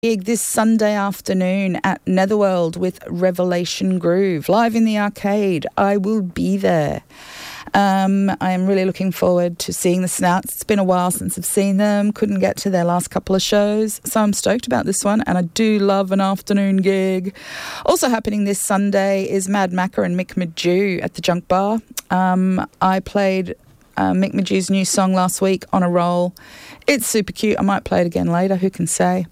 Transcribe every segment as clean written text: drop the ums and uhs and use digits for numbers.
Gig this Sunday afternoon at Netherworld with Revelation Groove, live in the arcade. I will be there. I am really looking forward to seeing the Snouts. It's been a while since I've seen them. Couldn't get to their last couple of shows, so I'm stoked about this one, and I do love an afternoon gig. Also happening this Sunday is Mad Macca and Mick Magew at the Junk Bar. I played Mick Magew's new song last week, On a Roll. It's super cute. I might play it again later, who can say.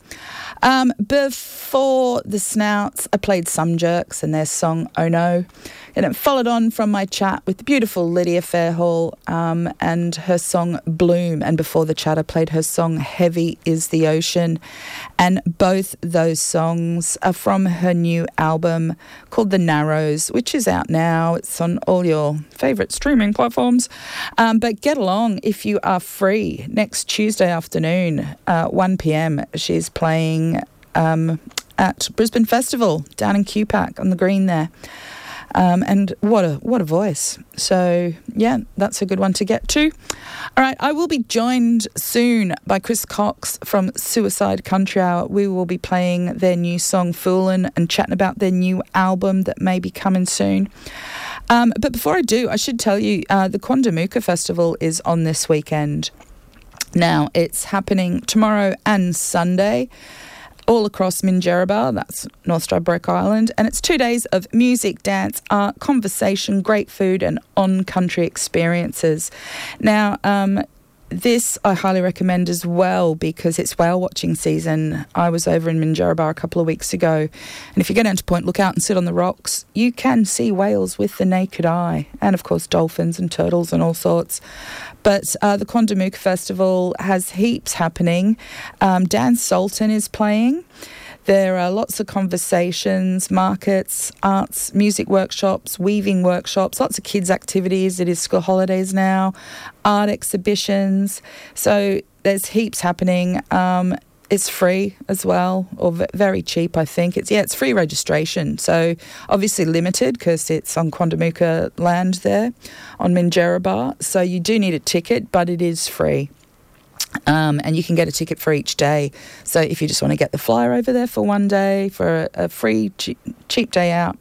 Before the Snouts, I played Some Jerks and their song Oh No. And it followed on from my chat with the beautiful Lydia Fairhall and her song Bloom. And before the chat, I played her song Heavy is the Ocean. And both those songs are from her new album called The Narrows, which is out now. It's on all your favourite streaming platforms. But get along if you are free. Next Tuesday afternoon, 1 p.m, she's playing at Brisbane Festival down in QPAC on the green there. And what a voice. So, yeah, that's a good one to get to. All right, I will be joined soon by Chris Cox from Suicide Country Hour. We will be playing their new song Foolin' and chatting about their new album that may be coming soon. But before I do, I should tell you the Quandamooka Festival is on this weekend. Now, it's happening tomorrow and Sunday all across Minjerribah, that's North Stradbroke Island, and it's 2 days of music, dance, art, conversation, great food and on-country experiences. Now, this I highly recommend as well because it's whale watching season. I was over in Minjerribah a couple of weeks ago, and if you go down to Point Lookout and sit on the rocks, you can see whales with the naked eye, and of course dolphins and turtles and all sorts. But the Quandamooka Festival has heaps happening. Dan Sultan is playing. There are lots of conversations, markets, arts, music workshops, weaving workshops, lots of kids' activities. It is school holidays now, art exhibitions. So there's heaps happening. It's free as well, or very cheap, I think. It's free registration. So obviously limited because it's on Quandamooka land there on Minjerribah. So you do need a ticket, but it is free. And you can get a ticket for each day. So if you just want to get the flyer over there for one day, for a free, cheap day out,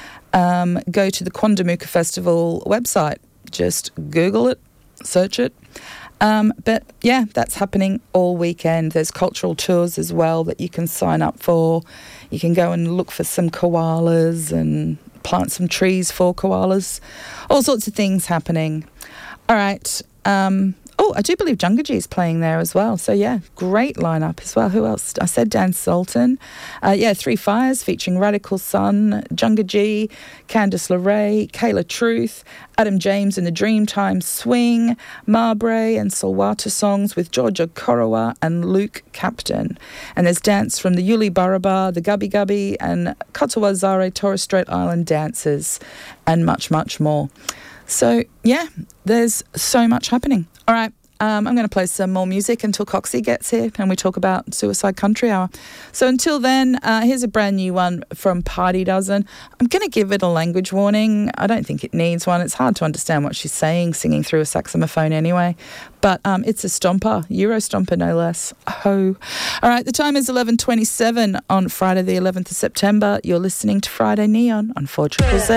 go to the Quandamooka Festival website. Just Google it, search it. But yeah, that's happening all weekend. There's cultural tours as well that you can sign up for. You can go and look for some koalas and plant some trees for koalas. All sorts of things happening. All right. I do believe Junga is playing there as well. So, yeah, great lineup as well. Who else? I said Dan Sultan. Three Fires featuring Radical Sun, Junga G, Candice LeRae, Kayla Truth, Adam James and the Dreamtime Swing, Marbury and Solwata songs with Georgia Korowa and Luke Captain. And there's dance from the Yuli Baraba, the Gubby Gubby and Katawa Zare Torres Strait Island dancers and much, much more. So, yeah, there's so much happening. All right, I'm going to play some more music until Coxie gets here and we talk about Suicide Country Hour. So until then, here's a brand new one from Party Dozen. I'm going to give it a language warning. I don't think it needs one. It's hard to understand what she's saying, singing through a saxophone anyway. But it's a stomper, Euro stomper no less. Oh. All right, the time is 11:27 on Friday the 11th of September. You're listening to Friday Neon on 4ZZZ.